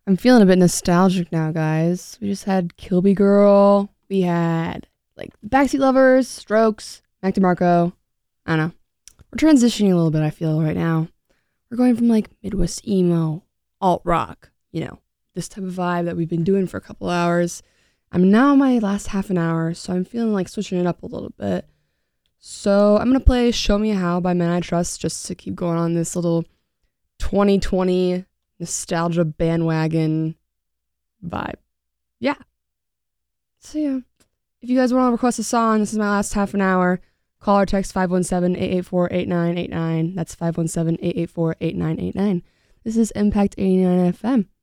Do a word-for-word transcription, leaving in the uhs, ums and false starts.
I'm feeling a bit nostalgic now, guys. We just had Kilby Girl. We had, like, Backseat Lovers, Strokes, Mac DeMarco. I don't know. We're transitioning a little bit, I feel, right now. We're going from, like, Midwest emo, alt-rock, you know, this type of vibe that we've been doing for a couple hours. I'm now in my last half an hour, so I'm feeling like switching it up a little bit. So I'm going to play Show Me How by Men I Trust just to keep going on this little twenty twenty nostalgia bandwagon vibe. Yeah. So yeah. If you guys want to request a song, this is my last half an hour. Call or text five one seven, eight eight four, eight nine eight nine. That's five one seven, eight eight four, eight nine eight nine. This is Impact eighty-nine F M.